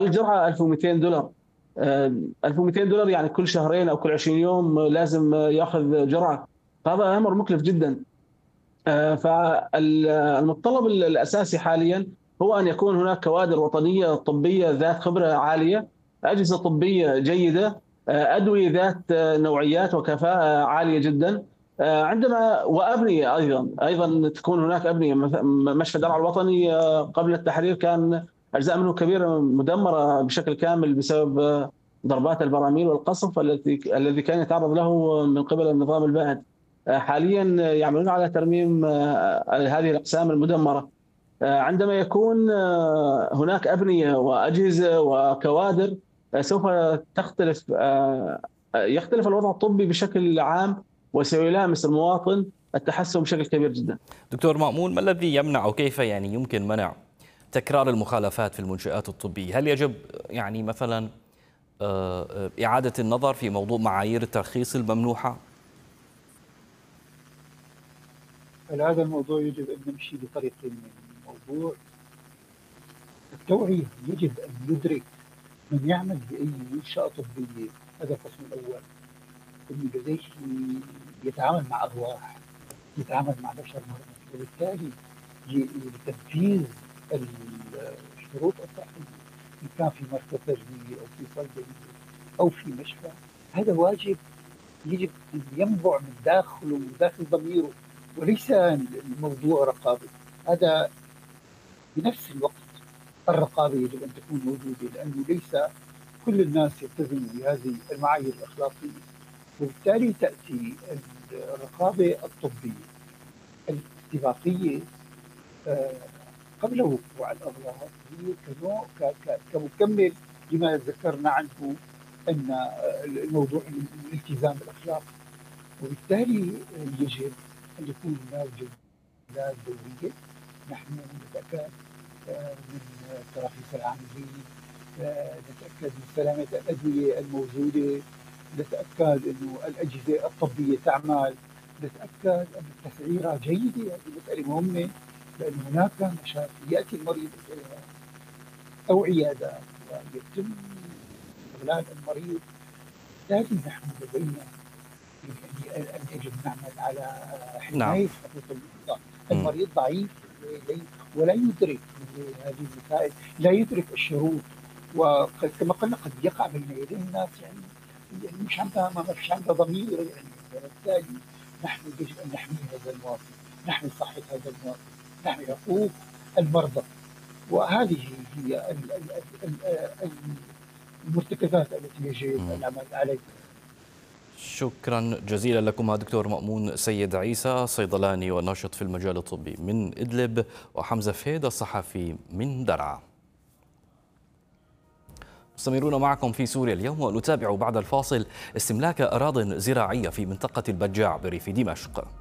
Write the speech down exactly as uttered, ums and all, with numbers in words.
الجرعة ألف ومئتين دولار. آآ ألف ومئتين دولار يعني كل شهرين أو كل عشرين يوم لازم ياخذ جرعة، فهذا أمر مكلف جدًا. آآ فال المتطلب ال الأساسي حاليًا هو أن يكون هناك كوادر وطنية طبية ذات خبرة عالية، أجهزة طبية جيدة، آآ أدوية ذات آه، نوعيات وكفاءة عالية جدًا. آآ عندما وأبنية أيضًا، أيضًا تكون هناك أبنية مث م مشفى درعا الوطني آه، قبل التحرير كان أجزاء منه كبيرة مدمرة بشكل كامل بسبب آه، ضربات البراميل والقصف التي الذي كان يتعرض له من قبل النظام البائد. آآ حاليًا يعملون على ترميم آآ هذه الأقسام المدمرة. آآ عندما يكون آه، هناك أبنية وأجهزة وكوادر آآ سوف تختلف آآ يختلف الوضع الطبي بشكل عام، وسيلامس المواطن التحسن بشكل كبير جدًا. دكتور مأمون، ما الذي يمنع أو كيف يعني يمكن منع تكرار المخالفات في المنشآت الطبية؟ هل يجب يعني مثلا آه، آه، إعادة النظر في موضوع معايير الترخيص الممنوحة؟ على هذا الموضوع يجب أن نمشي بطريقين. الموضوع التوعية، يجب أن يدرك من يعمل بأي منشأة طبية، هذا القسم الأول، أنه لديه يتعامل مع أرواح، يتعامل مع بشر مرضى، وبالتالي ي- لتنفيذ الشروط الصحية، إن كان في مركز تجميل أو في صيدلية أو في مشفى، هذا واجب يجب أن ينبع من داخله، من داخل ضميره، وليس الموضوع رقابي. هذا بنفس الوقت الرقابة يجب أن تكون موجودة، لأنه ليس كل الناس يلتزموا بهذه المعايير الأخلاقية، وبالتالي تأتي الرقابة الطبية الاستباقية آه، قبل وقوع الأغلاط، هي كنوع ك- ك- كمكمل لما ذكرنا عنه، أن آه، الموضوع الالتزام بالأخلاق. وبالتالي يجب أن يكون هناك جولات دورية، نحن نتأكد آه، من تراخيص العاملين، آه، نتأكد من سلامة الأدوية الموجودة، نتأكد أنه الأجهزة الطبية تعمل، نتأكد أن التسعيرة جيدة. هذه مسألة مهمة، لأن هناك مشاكل يأتي المريض أو عيادات ويتم إغلاق المريض. لازم نحن لدينا أن يجب نعمل على نعم. حماية حقوق المريض. مم. المريض ضعيف ولا يدرك هذه المسائل، لا يدرك الشروط، وكما قلنا قد يقع بين يدي الناس، يعني يعني مش عندها ما فيش عندها ضمير، يعني وبالتالي نحن يجب ان نحمي هذا المواطن، نحمي صحه هذا المواطن، نحمي حقوق المرضى. وهذه هي ال- ال- ال- ال- المرتكزات التي يجب مم. العمل عليها. شكرا جزيلا لكم دكتور مأمون سيد عيسى، صيدلاني وناشط في المجال الطبي من إدلب، وحمزة فهيد الصحفي من درعا. مستمرون معكم في سوريا اليوم، ونتابع بعد الفاصل استملاك أراضٍ زراعية في منطقة البجاع بريف دمشق.